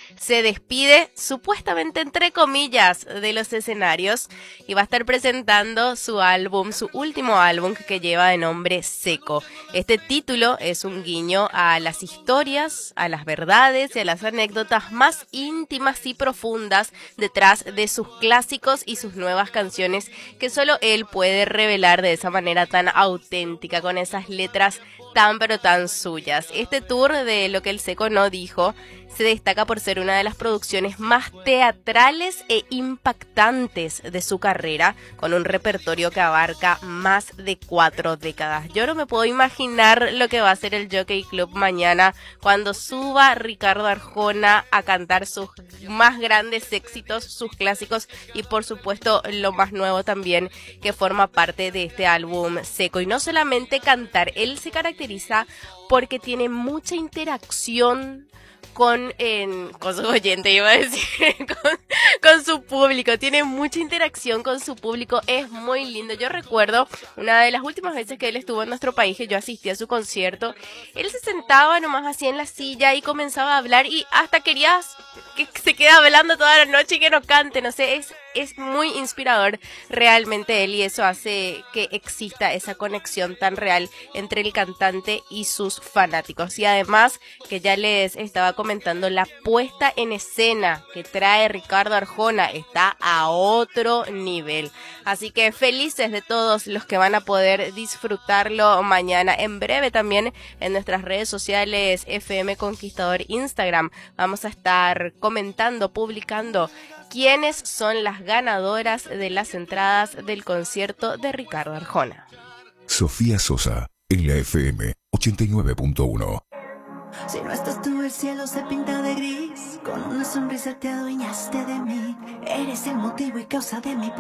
se despide, supuestamente entre comillas, de los escenarios y va a estar presentando su álbum, su último álbum que lleva de nombre Seco. Este título es un guiño a las historias, a las verdades y a las anécdotas más íntimas y profundas detrás de sus clásicos y sus nuevas canciones que solo él puede revelar de esa manera tan auténtica, con esas letras tan pero tan suyas. Este tour de Lo que el Seco no dijo se destaca por ser una de las producciones más teatrales e impactantes de su carrera, con un repertorio que abarca más de 4 décadas. Yo no me puedo imaginar lo que va a hacer el Jockey Club mañana cuando suba Ricardo Arjona a cantar sus más grandes éxitos, sus clásicos y por supuesto lo más nuevo también que forma parte de este álbum Seco. Y no solamente cantar, él se caracteriza porque tiene mucha interacción con su oyente, iba a decir, con su público. Tiene mucha interacción con su público, es muy lindo. Yo recuerdo una de las últimas veces que él estuvo en nuestro país, que yo asistí a su concierto, él se sentaba nomás así en la silla y comenzaba a hablar y hasta querías que se quede hablando toda la noche y que no cante, no sé, es muy inspirador realmente él, y eso hace que exista esa conexión tan real entre el cantante y sus fanáticos. Y además, que ya les estaba comentando, la puesta en escena que trae Ricardo Arjona está a otro nivel. Así que felices de todos los que van a poder disfrutarlo mañana. En breve también en nuestras redes sociales FM Conquistador Instagram vamos a estar comentando, publicando quiénes son las ganadoras de las entradas del concierto de Ricardo Arjona. Sofía Sosa, en la FM 89.1. Si no estás tú, el cielo se pinta de gris. Con una sonrisa te adueñaste de mí. Eres el motivo y causa de mi